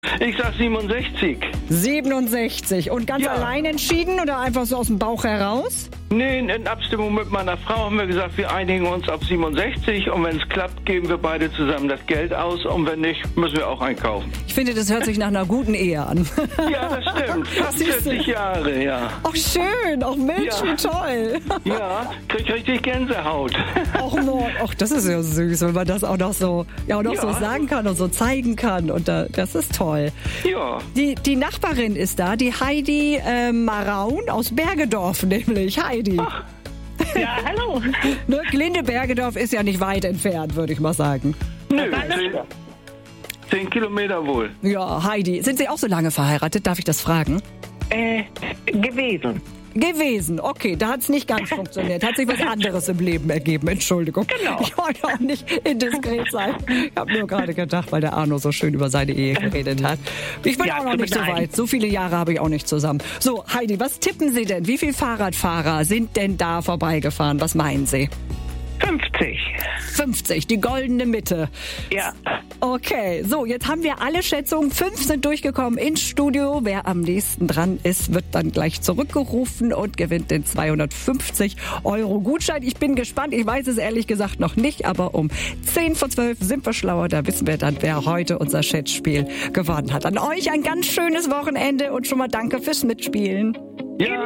Ich sag 67. 67. Und ganz allein entschieden oder einfach so aus dem Bauch heraus? Nee, in Abstimmung mit meiner Frau haben wir gesagt, wir einigen uns auf 67 und wenn es klappt, geben wir beide zusammen das Geld aus und wenn nicht, müssen wir auch einkaufen. Ich finde, das hört sich nach einer guten Ehe an. Ja, das stimmt. Fast 40 Jahre, ja. Ach schön, ach Mensch, wie toll. Ja, krieg richtig Gänsehaut. Ach, das ist ja süß, wenn man das auch noch so, so sagen kann und so zeigen kann und das ist toll. Ja. Die Nachbarin ist da, die Heidi Maraun aus Bergedorf nämlich. Heidi. Ach. Ja, hallo. Ne, Glinde Bergedorf ist ja nicht weit entfernt, würde ich mal sagen. Nö, 10 Kilometer wohl. Ja, Heidi, sind Sie auch so lange verheiratet? Darf ich das fragen? Gewesen, okay, da hat es nicht ganz funktioniert. Hat sich was anderes im Leben ergeben, Entschuldigung. Genau. Ich wollte auch nicht indiskret sein. Ich habe nur gerade gedacht, weil der Arno so schön über seine Ehe geredet hat. Ich bin auch noch nicht so weit. So viele Jahre habe ich auch nicht zusammen. So, Heidi, was tippen Sie denn? Wie viele Fahrradfahrer sind denn da vorbeigefahren? Was meinen Sie? 50, die goldene Mitte. Ja. Okay, so, jetzt haben wir alle Schätzungen. 5 sind durchgekommen ins Studio. Wer am nächsten dran ist, wird dann gleich zurückgerufen und gewinnt den 250 € Gutschein. Ich bin gespannt. Ich weiß es ehrlich gesagt noch nicht, aber um 10 vor 12 sind wir schlauer. Da wissen wir dann, wer heute unser Schätzspiel gewonnen hat. An euch ein ganz schönes Wochenende und schon mal danke fürs Mitspielen. Ja.